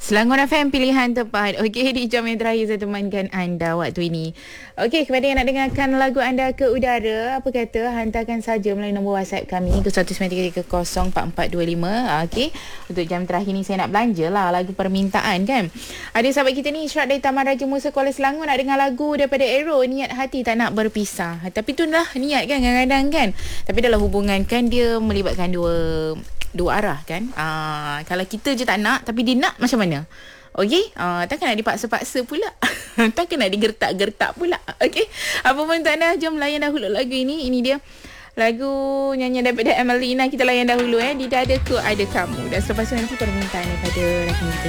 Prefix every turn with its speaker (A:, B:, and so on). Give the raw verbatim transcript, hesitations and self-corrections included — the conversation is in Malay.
A: Selangor F M, pilihan tepat. Okey, di jam yang terakhir saya temankan anda waktu ini. Okey, kepada yang nak dengarkan lagu anda ke udara, apa kata, hantarkan saja melalui nombor WhatsApp kami ke satu sembilan tiga tiga kosong empat empat dua lima. Okey, untuk jam terakhir ni saya nak belanja lah lagu permintaan kan. Ada sahabat kita ni, Ishraq dari Taman Raja Musa Kuala Selangor, nak dengar lagu daripada Aero, Niat Hati Tak Nak Berpisah. Tapi tu lah niat kan kadang-kadang kan. Tapi dalam hubungan kan dia melibatkan dua dua arah kan. Aa, kalau kita je tak nak tapi dia nak, macam mana? Okey, uh, takkan nak dipaksa-paksa pula. Takkan nak digertak-gertak pula. Okey, apa pun tak anda, jom layan dahulu lagu ini. Ini dia lagu nyanyian daripada Emelina. Kita layan dahulu eh, Di Dadaku Ada Kamu. Dan selepas itu nanti permintaan daripada rakan kita